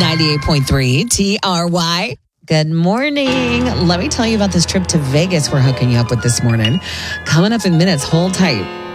98.3 TRY. Good morning. Let me tell you about this trip to Vegas we're hooking you up with this morning. Coming up in minutes, hold tight.